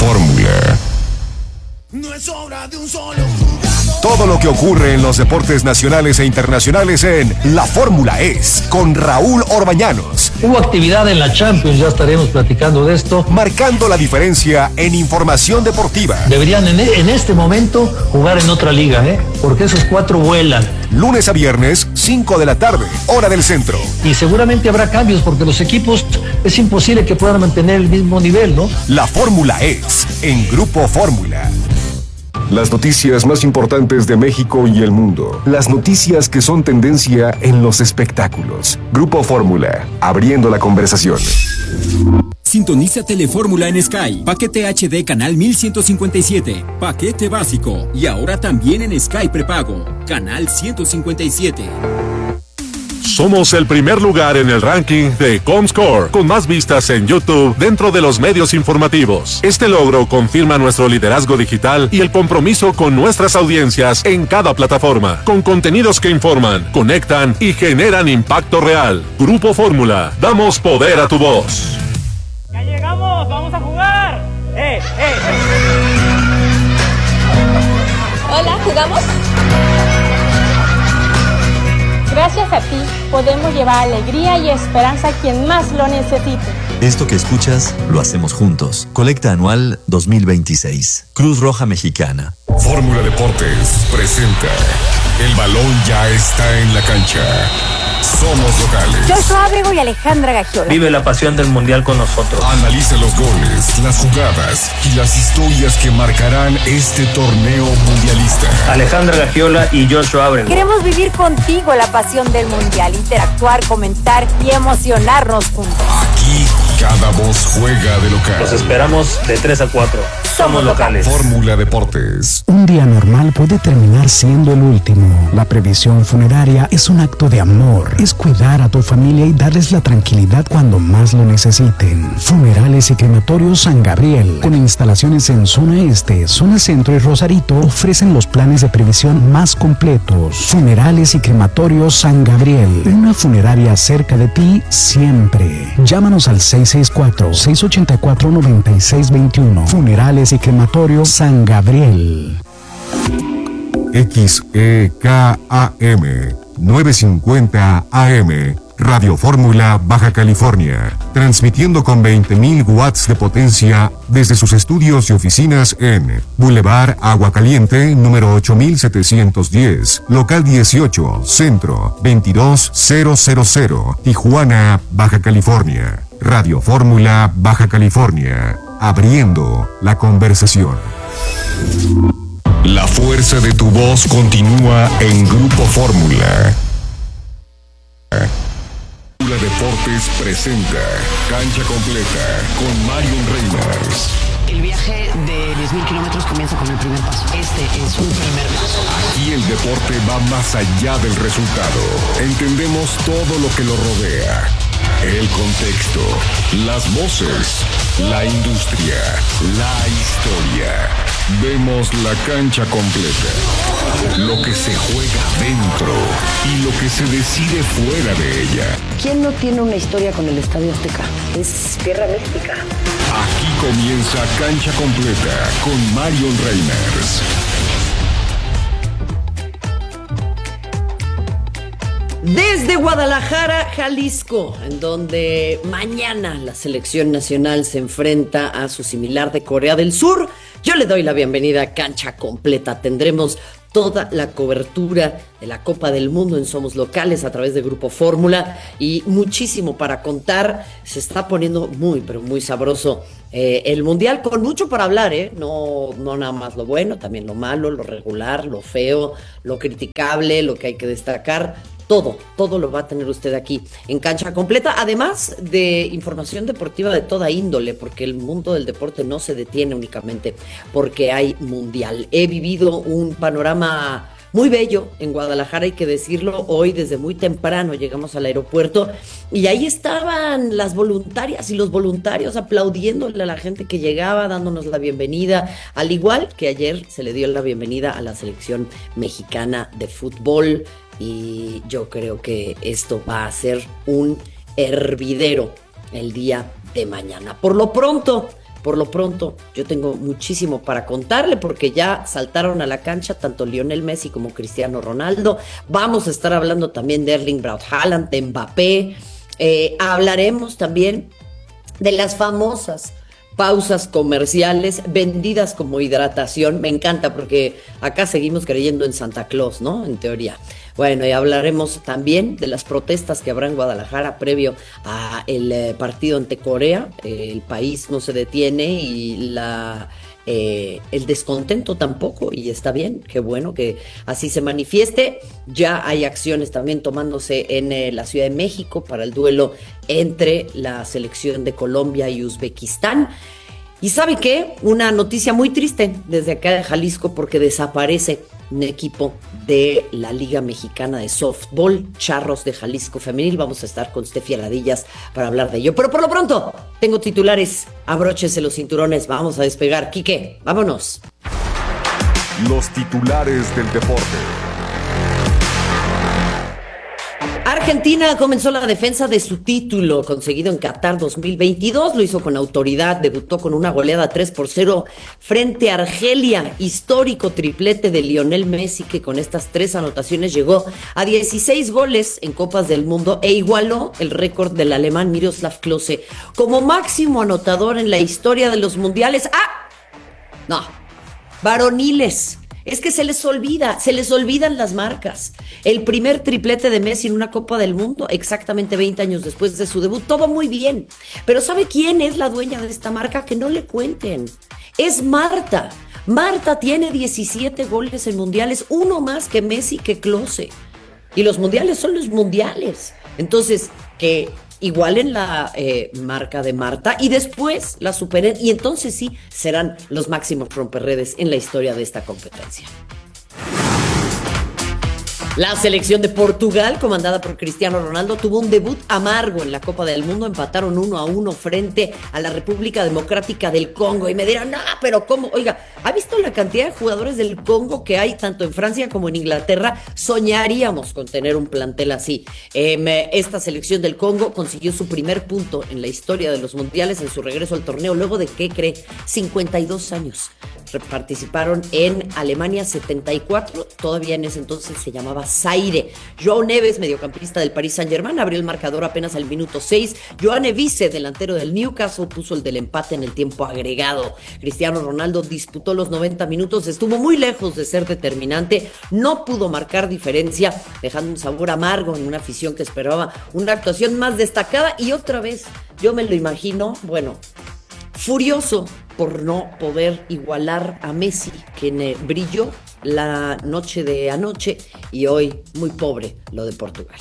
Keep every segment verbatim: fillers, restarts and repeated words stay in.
Fórmula. No es obra de un solo jugador. Todo lo que ocurre en los deportes nacionales e internacionales en La Fórmula es con Raúl Orbañanos. Hubo actividad en la Champions, ya estaremos platicando de esto. Marcando la diferencia en información deportiva. Deberían en, en este momento jugar en otra liga, ¿eh? Porque esos cuatro vuelan. Lunes a viernes, cinco de la tarde, hora del centro. Y seguramente habrá cambios porque los equipos es imposible que puedan mantener el mismo nivel, ¿no? La Fórmula es en Grupo Fórmula. Las noticias más importantes de México y el mundo. Las noticias que son tendencia en los espectáculos. Grupo Fórmula, abriendo la conversación. Sintoniza Telefórmula en Sky. Paquete H D canal mil ciento cincuenta y siete. Paquete básico. Y ahora también en Sky prepago. Canal ciento cincuenta y siete. Somos el primer lugar en el ranking de Comscore, con más vistas en YouTube dentro de los medios informativos. Este logro confirma nuestro liderazgo digital y el compromiso con nuestras audiencias en cada plataforma, con contenidos que informan, conectan y generan impacto real. Grupo Fórmula, damos poder a tu voz. ¡Ya llegamos! ¡Vamos a jugar! ¡Eh, eh! Hola, ¿jugamos? Gracias a ti, podemos llevar alegría y esperanza a quien más lo necesite. Esto que escuchas, lo hacemos juntos. Colecta Anual dos mil veintiséis. Cruz Roja Mexicana. Fórmula Deportes presenta El balón ya está en la cancha. Somos locales. Joshua Ábrego y Alejandra Gagiola. Vive la pasión del mundial con nosotros. Analiza los goles, las jugadas y las historias que marcarán este torneo mundialista. Alejandra Gagiola y Joshua Ábrego. Queremos vivir contigo la pasión del mundial, interactuar, comentar y emocionarnos juntos. Aquí cada voz juega de local. Los esperamos de tres a cuatro. Somos locales. Fórmula Deportes. Un día normal puede terminar siendo el último. La previsión funeraria es un acto de amor. Es cuidar a tu familia y darles la tranquilidad cuando más lo necesiten. Funerales y Crematorios San Gabriel, con instalaciones en zona este, zona centro y Rosarito, ofrecen los planes de previsión más completos. Funerales y Crematorios San Gabriel, una funeraria cerca de ti siempre. Llámanos al seis seis cuatro, seis ocho cuatro, nueve seis dos uno. Funerales y Crematorios San Gabriel. X E K A M novecientos cincuenta A M, Radio Fórmula, Baja California, transmitiendo con veinte mil watts de potencia desde sus estudios y oficinas en Boulevard Agua Caliente, número ocho mil setecientos diez, local dieciocho, Centro, veintidós mil, Tijuana, Baja California. Radio Fórmula, Baja California, abriendo la conversación. La fuerza de tu voz continúa en Grupo Fórmula. Fórmula Deportes presenta Cancha Completa con Marion Reimers. El viaje de diez mil kilómetros comienza con el primer paso. Este es un primer paso. Aquí el deporte va más allá del resultado. Entendemos todo lo que lo rodea. El contexto, las voces, la industria, la historia. Vemos la cancha completa. Lo que se juega dentro y lo que se decide fuera de ella. ¿Quién no tiene una historia con el Estadio Azteca? Es tierra mística. Aquí comienza Cancha Completa con Marion Reimers. Desde Guadalajara, Jalisco, en donde mañana la selección nacional se enfrenta a su similar de Corea del Sur, yo le doy la bienvenida a Cancha Completa. Tendremos toda la cobertura de la Copa del Mundo en Somos Locales a través de Grupo Fórmula y muchísimo para contar. Se está poniendo muy, pero muy sabroso eh, el Mundial, con mucho para hablar, ¿eh? No, no nada más lo bueno, también lo malo, lo regular, lo feo, lo criticable, lo que hay que destacar. Todo, todo lo va a tener usted aquí en Cancha Completa, además de información deportiva de toda índole, porque el mundo del deporte no se detiene únicamente porque hay mundial. He vivido un panorama muy bello en Guadalajara, hay que decirlo. Hoy desde muy temprano llegamos al aeropuerto y ahí estaban las voluntarias y los voluntarios aplaudiéndole a la gente que llegaba, dándonos la bienvenida, al igual que ayer se le dio la bienvenida a la selección mexicana de fútbol. Y yo creo que esto va a ser un hervidero el día de mañana. Por lo pronto, Por lo pronto, yo tengo muchísimo para contarle porque ya saltaron a la cancha tanto Lionel Messi como Cristiano Ronaldo. Vamos a estar hablando también de Erling Braut Haaland, de Mbappé. Eh, hablaremos también de las famosas pausas comerciales vendidas como hidratación. Me encanta porque acá seguimos creyendo en Santa Claus, ¿no? En teoría. Bueno, y hablaremos también de las protestas que habrá en Guadalajara previo a el eh, partido ante Corea. Eh, el país no se detiene y la... Eh, el descontento tampoco, y está bien, qué bueno que así se manifieste. Ya hay acciones también tomándose en eh, la Ciudad de México para el duelo entre la selección de Colombia y Uzbekistán. Y ¿sabe qué? Una noticia muy triste desde acá de Jalisco porque desaparece un equipo de la Liga Mexicana de Softball, Charros de Jalisco Femenil. Vamos a estar con Steffi Aladillas para hablar de ello. Pero por lo pronto, tengo titulares. Abróchese los cinturones. Vamos a despegar. Quique, vámonos. Los titulares del deporte. Argentina comenzó la defensa de su título conseguido en Qatar dos mil veintidós, lo hizo con autoridad, debutó con una goleada tres por cero frente a Argelia, histórico triplete de Lionel Messi que con estas tres anotaciones llegó a dieciséis goles en Copas del Mundo e igualó el récord del alemán Miroslav Klose como máximo anotador en la historia de los mundiales. ¡Ah! No, varoniles. Es que se les olvida, se les olvidan las marcas. El primer triplete de Messi en una Copa del Mundo, exactamente veinte años después de su debut, todo muy bien. Pero ¿sabe quién es la dueña de esta marca? Que no le cuenten. Es Marta. Marta tiene diecisiete goles en mundiales, uno más que Messi, que Klose. Y los mundiales son los mundiales. Entonces, que igualen la eh, marca de Marta y después la superen y entonces sí serán los máximos romperredes en la historia de esta competencia. La selección de Portugal, comandada por Cristiano Ronaldo, tuvo un debut amargo en la Copa del Mundo. Empataron uno a uno frente a la República Democrática del Congo. Y me dirán, no, pero ¿cómo? Oiga, ¿ha visto la cantidad de jugadores del Congo que hay tanto en Francia como en Inglaterra? Soñaríamos con tener un plantel así. Eh, esta selección del Congo consiguió su primer punto en la historia de los mundiales en su regreso al torneo, luego de, ¿qué cree? cincuenta y dos años. Participaron en Alemania setenta y cuatro, todavía en ese entonces se llamaba Zaire. Joao Neves, mediocampista del Paris Saint-Germain, abrió el marcador apenas al minuto seis. Joan Evise, delantero del Newcastle, puso el del empate en el tiempo agregado. Cristiano Ronaldo disputó los noventa minutos, estuvo muy lejos de ser determinante, no pudo marcar diferencia, dejando un sabor amargo en una afición que esperaba una actuación más destacada. Y otra vez, yo me lo imagino, bueno, furioso por no poder igualar a Messi, quien eh, brilló la noche de anoche y hoy muy pobre lo de Portugal.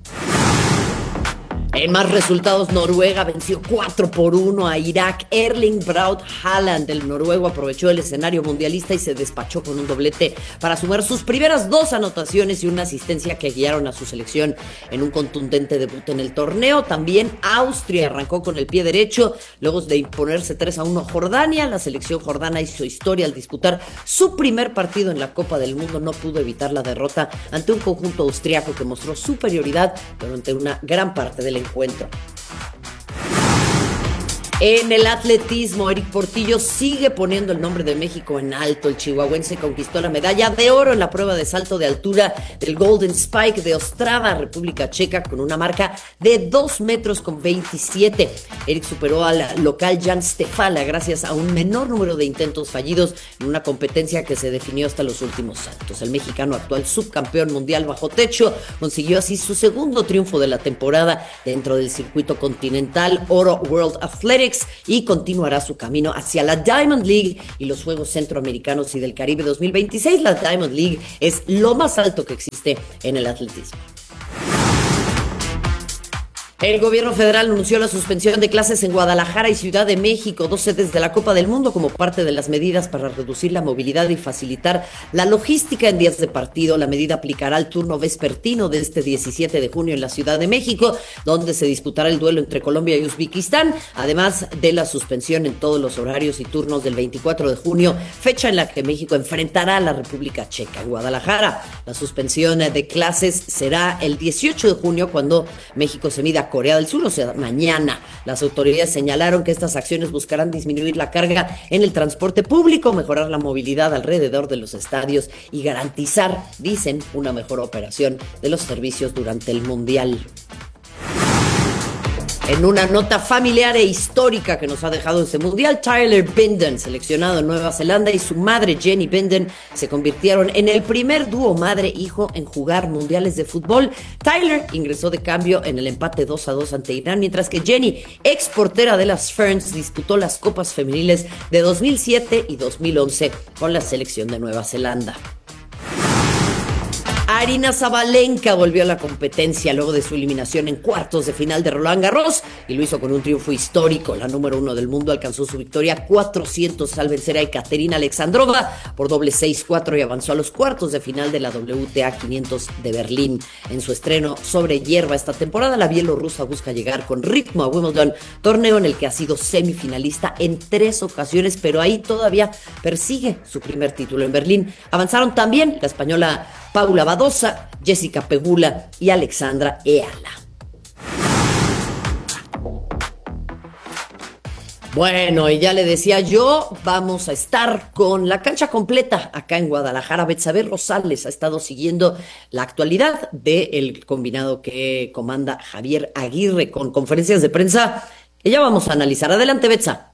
En más resultados, Noruega venció cuatro por uno a Irak. Erling Braut Haaland, el noruego, aprovechó el escenario mundialista y se despachó con un doblete para sumar sus primeras dos anotaciones y una asistencia que guiaron a su selección en un contundente debut en el torneo. También Austria arrancó con el pie derecho luego de imponerse tres a uno a Jordania. La selección jordana hizo historia al disputar su primer partido en la Copa del Mundo. No pudo evitar la derrota ante un conjunto austriaco que mostró superioridad durante una gran parte del encuentro. En el atletismo, Eric Portillo sigue poniendo el nombre de México en alto. El chihuahuense conquistó la medalla de oro en la prueba de salto de altura del Golden Spike de Ostrava, República Checa, con una marca de dos metros con veintisiete. Eric superó al local Jan Stefala gracias a un menor número de intentos fallidos en una competencia que se definió hasta los últimos saltos. El mexicano, actual subcampeón mundial bajo techo, consiguió así su segundo triunfo de la temporada dentro del circuito continental Oro World Athletics y continuará su camino hacia la Diamond League y los Juegos Centroamericanos y del Caribe dos mil veintiséis. La Diamond League es lo más alto que existe en el atletismo. El gobierno federal anunció la suspensión de clases en Guadalajara y Ciudad de México, dos sedes de la Copa del Mundo, como parte de las medidas para reducir la movilidad y facilitar la logística en días de partido. La medida aplicará al turno vespertino de este diecisiete de junio en la Ciudad de México, donde se disputará el duelo entre Colombia y Uzbekistán, además de la suspensión en todos los horarios y turnos del veinticuatro de junio, fecha en la que México enfrentará a la República Checa. En Guadalajara, la suspensión de clases será el dieciocho de junio, cuando México se mida Corea del Sur, o sea, mañana. Las autoridades señalaron que estas acciones buscarán disminuir la carga en el transporte público, mejorar la movilidad alrededor de los estadios y garantizar, dicen, una mejor operación de los servicios durante el Mundial. En una nota familiar e histórica que nos ha dejado este mundial, Tyler Bindon, seleccionado en Nueva Zelanda, y su madre Jenny Bindon se convirtieron en el primer dúo madre-hijo en jugar mundiales de fútbol. Tyler ingresó de cambio en el empate dos a dos ante Irán, mientras que Jenny, ex portera de las Ferns, disputó las copas femeniles de dos mil siete y dos mil once con la selección de Nueva Zelanda. Aryna Sabalenka volvió a la competencia luego de su eliminación en cuartos de final de Roland Garros y lo hizo con un triunfo histórico. La número uno del mundo alcanzó su victoria cuatrocientos al vencer a Ekaterina Alexandrova por doble seis cuatro y avanzó a los cuartos de final de la W T A quinientos de Berlín. En su estreno sobre hierba esta temporada, la bielorrusa busca llegar con ritmo a Wimbledon, torneo en el que ha sido semifinalista en tres ocasiones, pero ahí todavía persigue su primer título en Berlín. Avanzaron también la española Paula Badosa, Jessica Pegula y Alexandra Eala. Bueno, y ya le decía yo, vamos a estar con la cancha completa acá en Guadalajara. Betsabe Rosales ha estado siguiendo la actualidad del combinado que comanda Javier Aguirre con conferencias de prensa que ya vamos a analizar. Adelante, Betsa.